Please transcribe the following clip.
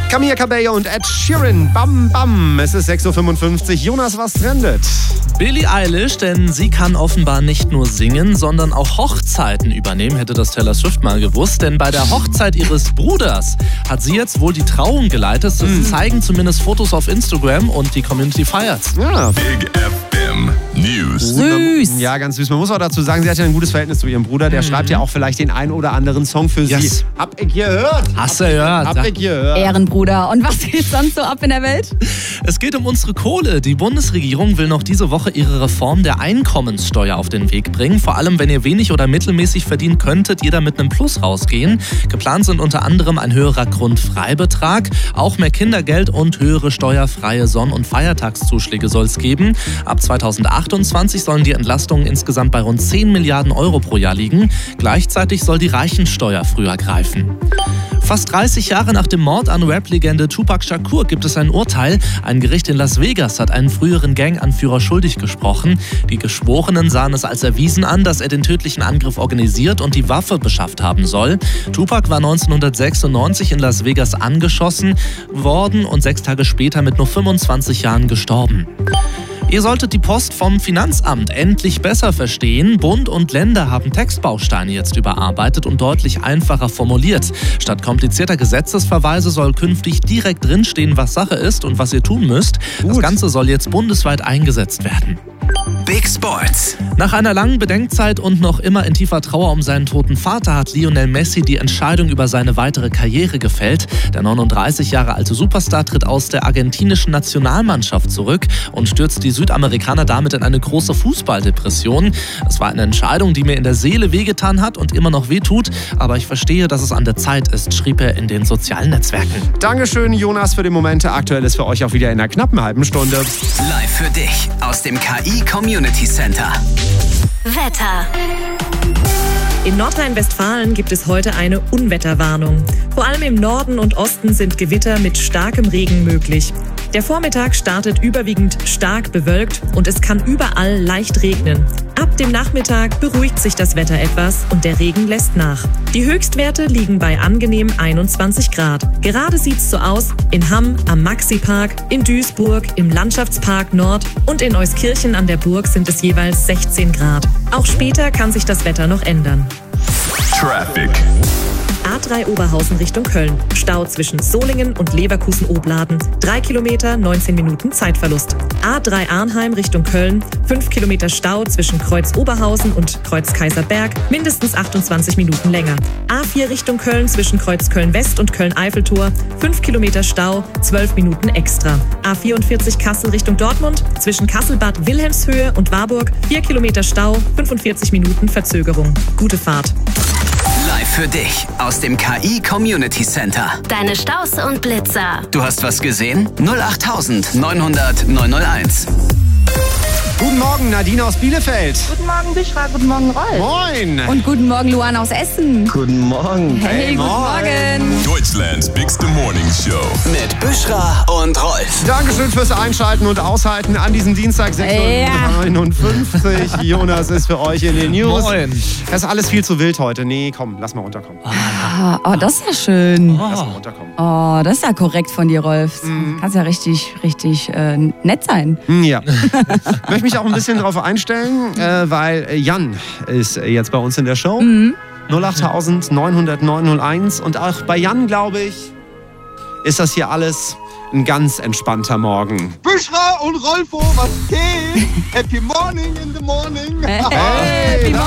Camila Cabello und Ed Sheeran. Bam, bam. Es ist 6.55 Uhr. Jonas, was trendet? Billie Eilish, denn sie kann offenbar nicht nur singen, sondern auch Hochzeiten übernehmen. Hätte das Taylor Swift mal gewusst. Denn bei der Hochzeit ihres Bruders hat sie jetzt wohl die Trauung geleitet. Das zeigen zumindest Fotos auf Instagram und die Community feiert's. Ja. Big FM News. Süß. Ja, ganz süß. Man muss auch dazu sagen, sie hat ja ein gutes Verhältnis zu ihrem Bruder. Der schreibt ja auch vielleicht den einen oder anderen Song für Yes. sie. Hab ich gehört. Hast du gehört? Hab ich gehört. Ehrenbruder. Und was geht sonst so ab in der Welt? Es geht um unsere Kohle. Die Bundesregierung will noch diese Woche ihre Reform der Einkommenssteuer auf den Weg bringen. Vor allem, wenn ihr wenig oder mittelmäßig verdient, könntet ihr da mit einem Plus rausgehen. Geplant sind unter anderem ein höherer Grundfreibetrag, auch mehr Kindergeld und höhere steuerfreie Sonn- und Feiertagszuschläge soll es geben. Ab 2028 sollen die Entlastungen insgesamt bei rund 10 Milliarden Euro pro Jahr liegen. Gleichzeitig soll die Reichensteuer früher greifen. Fast 30 Jahre nach dem Mord an Rap-Legende Tupac Shakur gibt es ein Urteil. Ein Gericht in Las Vegas hat einen früheren Gang-Anführer schuldig gesprochen. Die Geschworenen sahen es als erwiesen an, dass er den tödlichen Angriff organisiert und die Waffe beschafft haben soll. Tupac war 1996 in Las Vegas angeschossen worden und 6 Tage später mit nur 25 Jahren gestorben. Ihr solltet die Post vom Finanzamt endlich besser verstehen. Bund und Länder haben Textbausteine jetzt überarbeitet und deutlich einfacher formuliert. Statt komplizierter Gesetzesverweise soll künftig direkt drinstehen, was Sache ist und was ihr tun müsst. Das Ganze soll jetzt bundesweit eingesetzt werden. Big Sports. Nach einer langen Bedenkzeit und noch immer in tiefer Trauer um seinen toten Vater hat Lionel Messi die Entscheidung über seine weitere Karriere gefällt. Der 39 Jahre alte Superstar tritt aus der argentinischen Nationalmannschaft zurück und stürzt die Südamerikaner damit in eine große Fußballdepression. Es war eine Entscheidung, die mir in der Seele wehgetan hat und immer noch wehtut, aber ich verstehe, dass es an der Zeit ist, schrieb er in den sozialen Netzwerken. Dankeschön, Jonas, für den Moment. Aktuell ist für euch auch wieder in einer knappen halben Stunde. Live für dich aus dem KI Community Center. Wetter. In Nordrhein-Westfalen gibt es heute eine Unwetterwarnung. Vor allem im Norden und Osten sind Gewitter mit starkem Regen möglich. Der Vormittag startet überwiegend stark bewölkt und es kann überall leicht regnen. Ab dem Nachmittag beruhigt sich das Wetter etwas und der Regen lässt nach. Die Höchstwerte liegen bei angenehm 21 Grad. Gerade sieht's so aus in Hamm, am Maxi-Park, in Duisburg, im Landschaftspark Nord und in Euskirchen an der Burg sind es jeweils 16 Grad. Auch später kann sich das Wetter noch ändern. Traffic. A3 Oberhausen Richtung Köln. Stau zwischen Solingen und Leverkusen-Obladen. 3 Kilometer, 19 Minuten Zeitverlust. A3 Arnheim Richtung Köln. 5 Kilometer Stau zwischen Kreuz Oberhausen und Kreuz Kaiserberg. Mindestens 28 Minuten länger. A4 Richtung Köln zwischen Kreuz Köln-West und Köln-Eiffeltor. 5 Kilometer Stau, 12 Minuten extra. A44 Kassel Richtung Dortmund. Zwischen Kassel-Bad Wilhelmshöhe und Warburg. 4 Kilometer Stau, 45 Minuten Verzögerung. Gute Fahrt. Live für dich aus dem KI Community Center. Deine Staus und Blitzer. Du hast was gesehen? 08000 900 901. Guten Morgen, Nadine aus Bielefeld. Guten Morgen, Bishra. Guten Morgen, Rolf. Moin. Und guten Morgen, Luan aus Essen. Guten Morgen. Hey, guten Morgen. Deutschlands bigste Morning Show. Mit Bishra und Rolf. Dankeschön fürs Einschalten und Aushalten an diesem Dienstag 6.59 Uhr. Jonas ist für euch in den News. Moin. Das ist alles viel zu wild heute. Nee, komm, lass mal runterkommen. Oh, das ist ja schön. Lass mal runterkommen. Oh, das ist ja korrekt von dir, Rolf. Kannst ja richtig nett sein. Ja. Ich möchte mich auch ein bisschen darauf einstellen, weil Jan ist jetzt bei uns in der Show. 08000 900 901. Und auch bei Jan, glaube ich, ist das hier alles ein ganz entspannter Morgen. Bishra und Rolfo, was geht? Happy morning in the morning. Hey,